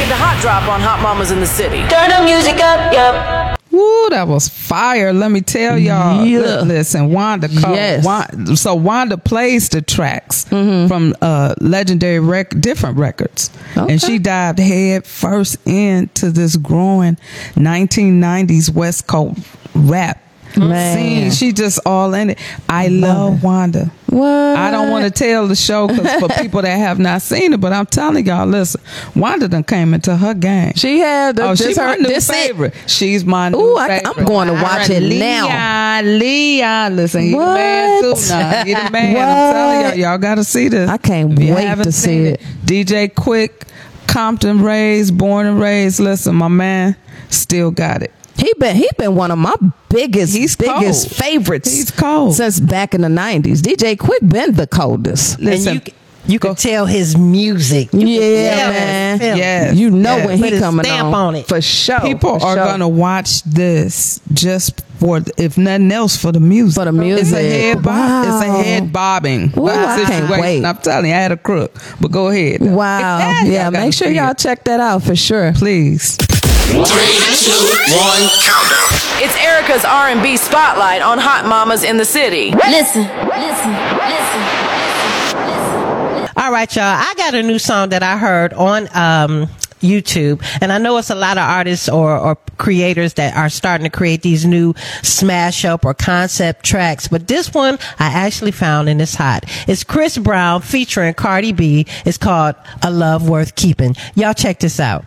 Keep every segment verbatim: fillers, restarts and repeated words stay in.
it to Hot Drop on Hot Mamas in the City. Turn the music up, yup. Woo, that was fire. Let me tell y'all. Yeah. Listen, Wanda. Co- Yes. Wanda, so Wanda plays the tracks mm-hmm. from uh, legendary rec- different records. Okay. And she dived head first into this growing nineteen nineties West Coast rap Man. scene. She just all in it. I love Wanda. What? I don't want to tell the show cause for people that have not seen it, but I'm telling y'all, listen, Wanda done came into her game. She had the, Oh, this she's my her, new this favorite. She's my new Ooh, I, favorite. I'm going to watch it now. Leon, Leon, listen, he the man too What? now. He the man. What? I'm telling y'all, y'all got to see this. I can't If you wait haven't to seen see it. D J Quick, Compton raised, born and raised. Listen, my man still got it. He been he been one of my biggest He's biggest cold. favorites. He's cold. Since back in the nineties. D J Quick been the coldest. Listen, and you, you go- could tell his music. You Yeah, could tell man. his film. Yes. You know yes. when Put he his coming stamp on, on it. for sure. People for are sure. gonna watch this just for, if nothing else, for the music. For the music. It's a head, bob- Wow. it's a head bobbing Ooh, I can't situation. wait. I'm telling you, I had a crook. But go ahead. Wow. Y'all Yeah, gotta make sure see y'all it. check that out for sure. Please. Three, two, one, countdown. It's Erica's R and B Spotlight on Hot Mamas in the City. Listen, listen, listen. All right, y'all. I got a new song that I heard on um, YouTube, and I know it's a lot of artists or, or creators that are starting to create these new smash up or concept tracks. But this one I actually found, and it's hot. It's Chris Brown featuring Cardi B. It's called "A Love Worth Keeping." Y'all check this out.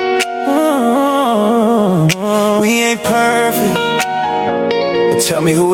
We ain't perfect. Tell me who